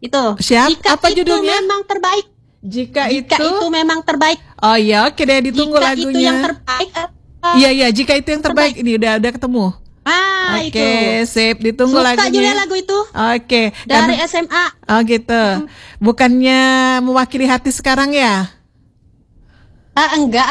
Itu. Siap. Jika Apa itu judulnya? memang terbaik. Jika Jika itu. itu memang terbaik. Oh ya, oke deh, ditunggu Jika lagunya. itu yang terbaik. Iya, jika itu yang terbaik. Ini udah ketemu. Itu. Oke, sip, ditunggu Suka lagunya. Julia lagu itu. Oke. Dari SMA. Oh gitu. Bukannya mewakili hati sekarang ya? Enggak.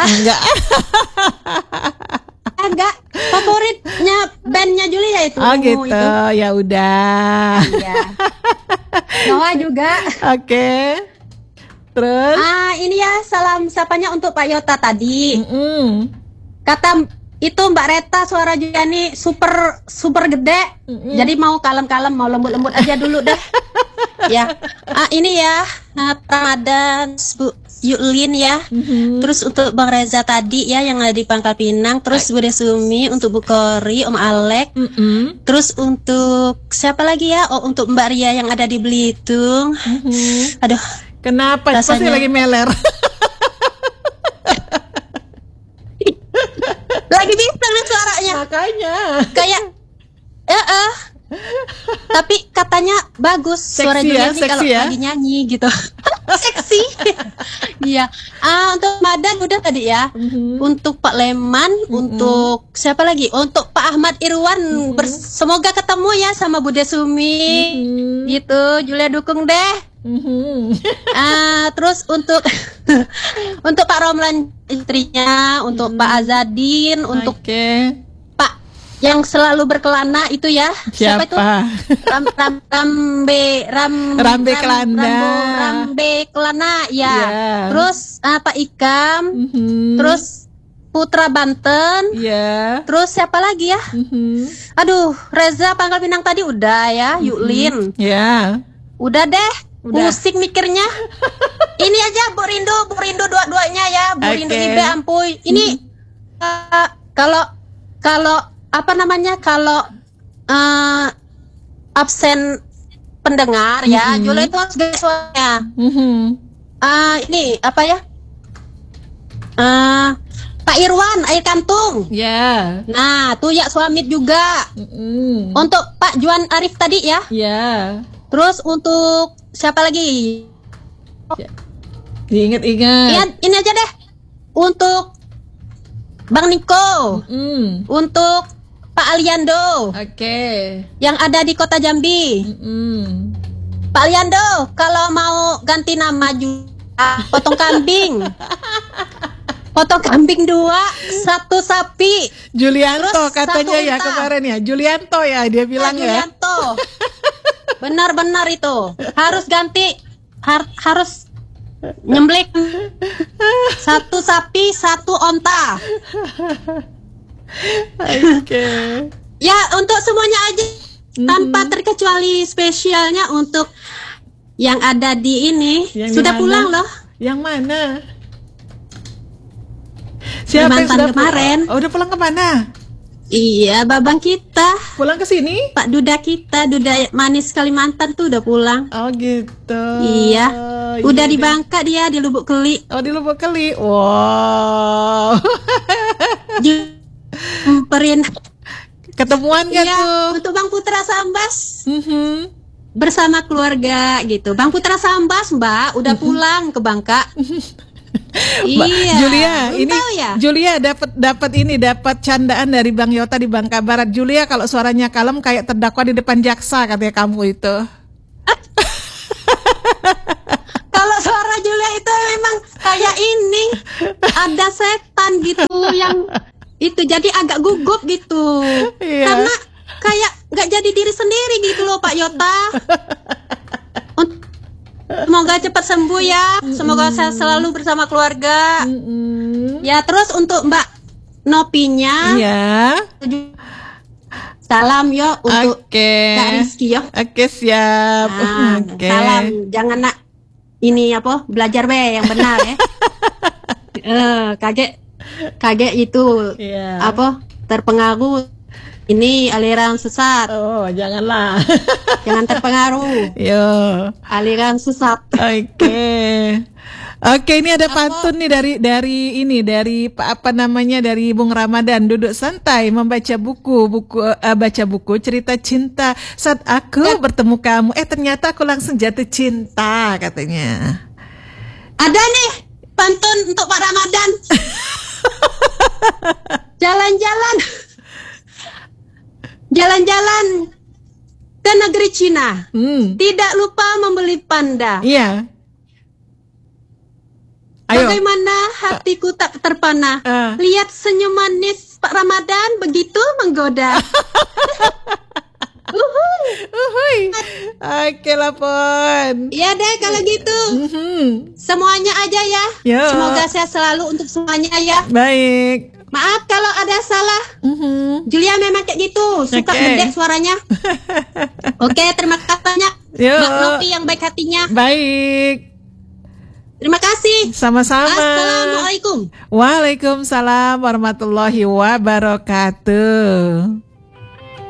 Enggak. Favoritnya bandnya Julia itu. Oh gitu. Itu. Ya udah. Iya. Noah juga. Oke. Terus? Ini ya salam sapanya untuk Pak Yota tadi. Kata itu Mbak Reta suara Juliani super gede. Jadi mau kalem-kalem, mau lembut-lembut aja dulu dah. Ya. Ini ya Ramadan Bu Yulin ya. Terus untuk Bang Reza tadi ya yang ada di Pangkal Pinang. Terus Bude Sumi, untuk Bu Kori, Om Alek. Terus untuk siapa lagi ya? Oh, untuk Mbak Ria yang ada di Belitung. Aduh. Kenapa? Pasti lagi meler. Lagi bintang suaranya. Makanya. Kayak tapi katanya bagus suara Juliani kalau lagi nyanyi gitu. Seksi. Iya. Untuk Madan udah tadi ya. Untuk Pak Leman, untuk siapa lagi? Untuk Pak Ahmad Irwan. Semoga ketemu ya sama Bude Sumi. Gitu. Julia dukung deh. Terus untuk untuk Pak Romlan istrinya, untuk Pak Azadin, untuk Pak yang selalu berkelana itu ya. Siapa itu? Rambe Kelana ya. Terus Pak Ikam, terus Putra Banten. Terus siapa lagi ya? Aduh, Reza Pangkal Pinang tadi udah ya, Yuklin. Udah deh. Pusing mikirnya. Ini aja Bu Rindu dua-duanya ya, Bu Rindu Ibe Ampuy. Ini kalau apa namanya? Kalau absen pendengar ya, Julia itu harus gaya suaranya. Ini apa ya? Pak Irwan Air Kantung. Nah, tuh ya Suamit juga. Untuk Pak Juan Arif tadi ya. Terus untuk siapa lagi? Diingat-ingat. Ini aja deh. Untuk Bang Niko. Untuk Pak Aliando. Yang ada di Kota Jambi. Pak Aliando, kalau mau ganti nama juga, potong kambing. Potong kambing 2, 1 sapi. Julianto terus katanya ya kemarin ya. Julianto ya dia bilang ya. Julianto. Benar-benar itu. Harus ganti. Harus nyembelih 1 sapi, 1 onta. Ya, untuk semuanya aja. Tanpa terkecuali spesialnya untuk yang ada di ini. Sudah pulang loh. Yang mana? Siapa yang sudah kemarin? Udah pulang ke mana? Iya, babang kita. Pulang ke sini? Pak Duda kita, Duda manis Kalimantan tuh udah pulang. Oh gitu. Iya. Udah di Bangka dia, di Lubuk Keli. Oh, di Lubuk Keli. Wow. Jumperin. Ketemuan kan tuh? Untuk Bang Putra Sambas. Bersama keluarga gitu. Bang Putra Sambas, Mbak, udah pulang ke Bangka. Iya. Julia, ini ya? Julia dapat candaan dari Bang Yota di Bangka Barat. Julia kalau suaranya kalem kayak terdakwa di depan jaksa katanya kamu itu. Kalau suara Julia itu memang kayak ini, ada setan gitu yang itu jadi agak gugup gitu. Karena kayak nggak jadi diri sendiri gitu loh Pak Yota. Semoga cepat sembuh ya. Semoga saya selalu bersama keluarga. Ya, terus untuk Mbak Nopinya. Salam yo untuk Kak Rizky yo. Siap. Salam. Jangan nak ini apa? Belajar be yang benar ya. Kaget itu apa? Terpengaruh ini aliran sesat. Oh, janganlah. Jangan terpengaruh. Yo. Aliran sesat. Oke, ini ada pantun nih dari apa namanya, dari Bung Ramadan. Duduk santai membaca baca buku cerita cinta saat aku bertemu kamu. Ternyata aku langsung jatuh cinta katanya. Ada nih pantun untuk Pak Ramadan. Jalan-jalan ke negeri Cina. Tidak lupa membeli panda. Iya. Ayo. Bagaimana hatiku tak terpana. Lihat senyum manis Pak Ramadan begitu menggoda. Uhuy. Oke lah, Pon. Iya deh kalau gitu. Semuanya aja ya. Yo. Semoga sehat selalu untuk semuanya ya. Baik. Maaf kalau ada salah. Julia memang kayak gitu, suka gede suaranya. Oke, terima kasih banyak Mbak Novi yang baik hatinya. Baik. Terima kasih. Sama-sama. Assalamualaikum. Waalaikumsalam warahmatullahi wabarakatuh.